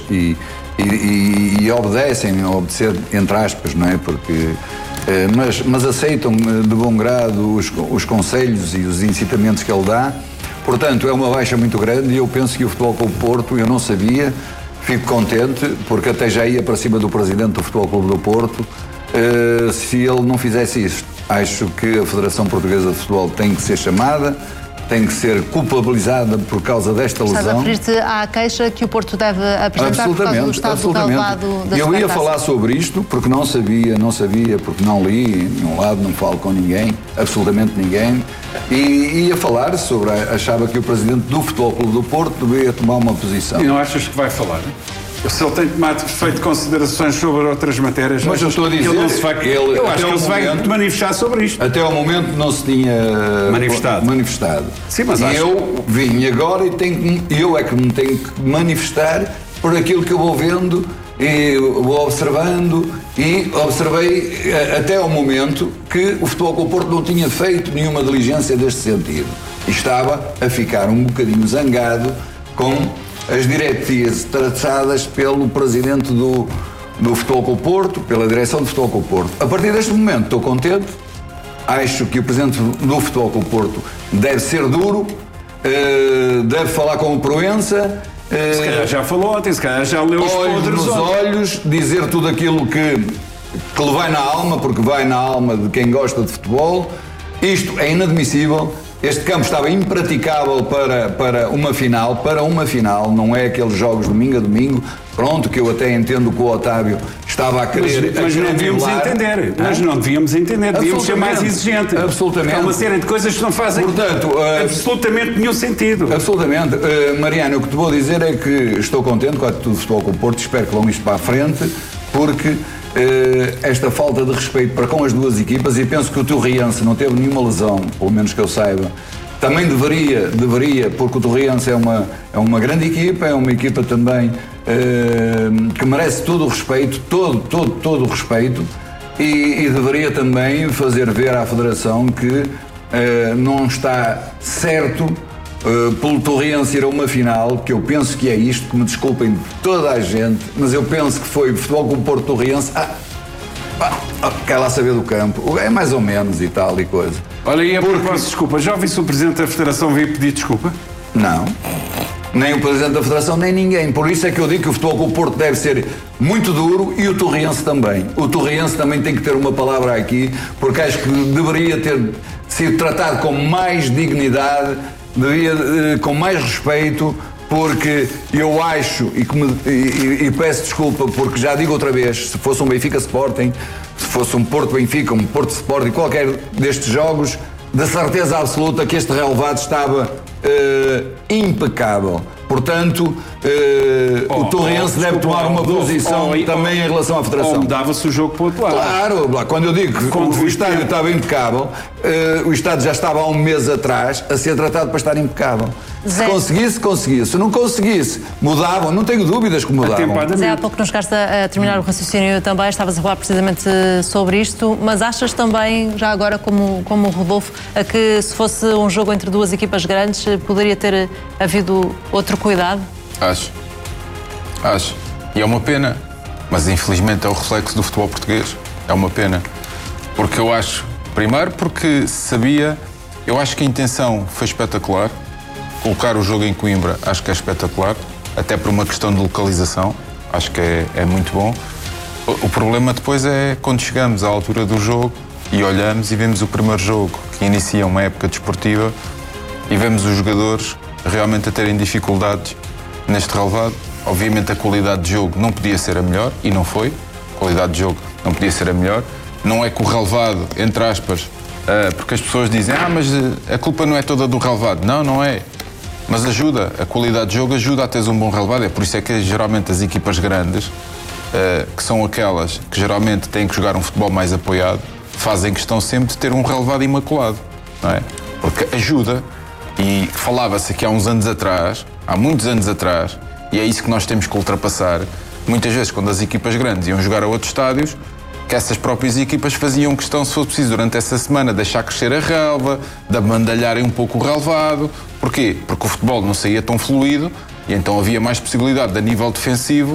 e obedecer entre aspas, não é? Porque, mas aceitam de bom grado os conselhos e os incitamentos que ele dá. Portanto, é uma baixa muito grande e eu penso que o Futebol Clube do Porto, eu não sabia, fico contente, porque até já ia para cima do presidente do Futebol Clube do Porto, se ele não fizesse isto. Acho que a Federação Portuguesa de Futebol tem que ser chamada, tem que ser culpabilizada por causa desta lesão. Estás a referir-te à queixa que o Porto deve apresentar por causa do estado do relevado da Eu ia falar sobre isto porque não sabia, porque não li em nenhum lado, não falo com ninguém, absolutamente ninguém, e ia falar sobre, achava que o presidente do Futebol Clube do Porto deveria tomar uma posição. E não achas que vai falar? Se ele tem feito considerações sobre outras matérias, mas eu estou a dizer, eu acho que ele se vai manifestar sobre isto. Até ao momento não se tinha manifestado. Sim, mas eu vim agora e eu é que me tenho que manifestar por aquilo que eu vou vendo e vou observando, e observei até ao momento que o Futebol Clube do Porto não tinha feito nenhuma diligência deste sentido e estava a ficar um bocadinho zangado com as diretivas traçadas pelo presidente do Futebol Clube do Porto, pela direção do Futebol Clube do Porto. A partir deste momento estou contente, acho que o presidente do Futebol Clube do Porto deve ser duro, deve falar com o Proença, se calhar já falou ontem, se calhar já leu os podres nos olhos, dizer tudo aquilo que lhe vai na alma, porque vai na alma de quem gosta de futebol. Isto é inadmissível. Este campo estava impraticável para uma final, não é aqueles jogos domingo a domingo, pronto, que eu até entendo que o Otávio estava a querer... Mas não devíamos entender, devíamos ser mais exigentes. Absolutamente. Há uma série de coisas que não fazem absolutamente nenhum sentido. Absolutamente. Mariano, o que te vou dizer é que estou contente com a atitude do Futebol Clube do Porto, espero que vão isto para a frente, porque... esta falta de respeito para com as duas equipas, e penso que o Torriense não teve nenhuma lesão, pelo menos que eu saiba, também deveria, porque o Torriense é uma grande equipa, é uma equipa também que merece todo o respeito, todo o respeito, e deveria também fazer ver à Federação que não está certo pelo Torriense ir a uma final, que eu penso que é isto, que me desculpem toda a gente, mas eu penso que foi Futebol Clube do Porto Torriense, quer lá saber do campo, é mais ou menos e tal e coisa. Olha, e a propósito, desculpa, já ouvi-se o Presidente da Federação vir pedir desculpa? Não, nem o Presidente da Federação, nem ninguém, por isso é que eu digo que o Futebol Clube do Porto deve ser muito duro, e o Torriense também. O Torriense também tem que ter uma palavra aqui, porque acho que deveria ter sido tratado com mais dignidade, com mais respeito, porque eu acho, e peço desculpa, porque já digo outra vez, se fosse um Benfica Sporting, se fosse um Porto Benfica, um Porto Sporting, qualquer destes jogos, da certeza absoluta que este relevado estava impecável. Portanto, o Torriense deve tomar uma posição também em relação à Federação. Mudava-se o jogo para o outro lado. Claro, quando eu digo que o estádio estava impecável, o estádio já estava há um mês atrás a ser tratado para estar impecável. Se conseguisse. Se não conseguisse, mudavam. Não tenho dúvidas que mudavam. Zé, há pouco não chegaste a terminar o raciocínio também, estavas a falar precisamente sobre isto, mas achas também, já agora como o Rodolfo, que se fosse um jogo entre duas equipas grandes, poderia ter havido outro cuidado? Acho. E é uma pena, mas infelizmente é o reflexo do futebol português. É uma pena. Porque eu acho, primeiro porque eu acho que a intenção foi espetacular. Colocar o jogo em Coimbra acho que é espetacular, até por uma questão de localização, acho que é muito bom. O problema depois é quando chegamos à altura do jogo e olhamos e vemos o primeiro jogo que inicia uma época desportiva e vemos os jogadores realmente a terem dificuldades neste relevado. Obviamente a qualidade de jogo não podia ser a melhor, e não foi. A qualidade de jogo não podia ser a melhor. Não é que o relevado, entre aspas, porque as pessoas dizem mas a culpa não é toda do relevado. Não é. Mas ajuda, a qualidade de jogo ajuda a teres um bom relevado. É por isso é que geralmente as equipas grandes, que são aquelas que geralmente têm que jogar um futebol mais apoiado, fazem questão sempre de ter um relevado imaculado, não é? Porque ajuda, e falava-se aqui há muitos anos atrás, e é isso que nós temos que ultrapassar. Muitas vezes, quando as equipas grandes iam jogar a outros estádios, que essas próprias equipas faziam questão, se fosse preciso, durante essa semana, deixar crescer a relva, de abandalharem um pouco o relevado. Porquê? Porque o futebol não saía tão fluido, e então havia mais possibilidade, a nível defensivo,